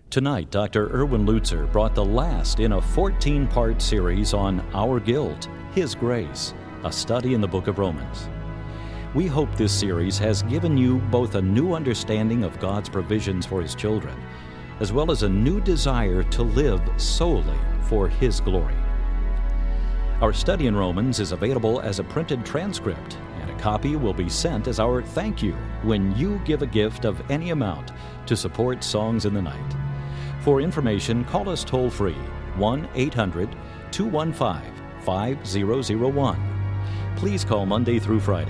Tonight, Dr. Erwin Lutzer brought the last in a 14-part series on Our Guilt, His Grace, a study in the book of Romans. We hope this series has given you both a new understanding of God's provisions for His children, as well as a new desire to live solely for His glory. Our study in Romans is available as a printed transcript, and a copy will be sent as our thank you when you give a gift of any amount to support Songs in the Night. For information, call us toll-free, 1-800-215-5001. Please call Monday through Friday,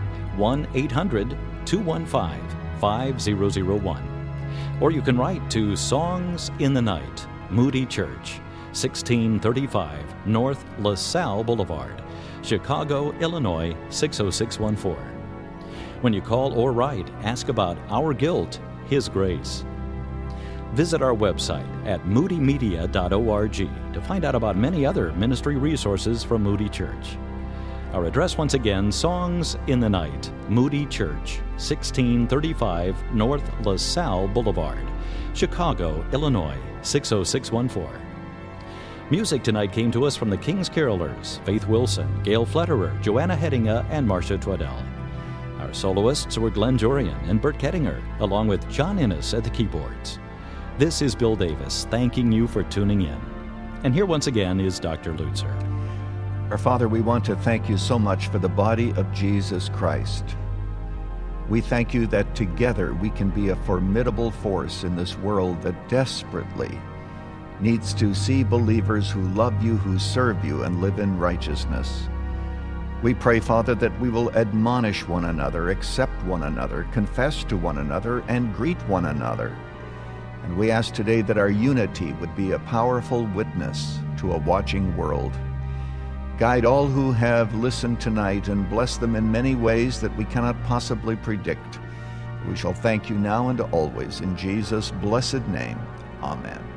1-800-215-5001. Or you can write to Songs in the Night, Moody Church, 1635 North LaSalle Boulevard, Chicago, Illinois, 60614. When you call or write, ask about Our Guilt, His Grace. Visit our website at moodymedia.org to find out about many other ministry resources from Moody Church. Our address once again, Songs in the Night, Moody Church, 1635 North LaSalle Boulevard, Chicago, Illinois, 60614. Music tonight came to us from the King's Carolers, Faith Wilson, Gail Fletterer, Joanna Headinga, and Marcia Twaddell. Our soloists were Glenn Jorian and Bert Kettinger, along with John Innes at the keyboards. This is Bill Davis, thanking you for tuning in. And here once again is Dr. Lutzer. Our Father, we want to thank you so much for the body of Jesus Christ. We thank you that together we can be a formidable force in this world that desperately needs to see believers who love you, who serve you, and live in righteousness. We pray, Father, that we will admonish one another, accept one another, confess to one another, and greet one another. And we ask today that our unity would be a powerful witness to a watching world. Guide all who have listened tonight and bless them in many ways that we cannot possibly predict. We shall thank you now and always. In Jesus' blessed name, amen.